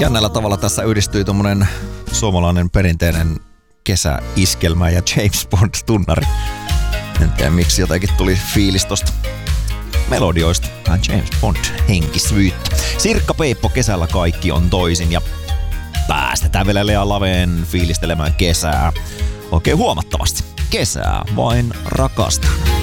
Jännällä tavalla tässä yhdistyy tommonen suomalainen perinteinen kesäiskelmä ja James Bond-tunnari. En tiedä miksi jotenkin tuli fiilis tosta melodioista. James Bond-henkisyyttä. Sirkka Peippo, kesällä kaikki on toisin ja päästetään vielä Lea Laveen fiilistelemään kesää. Oikein huomattavasti. Kesää vain rakastan.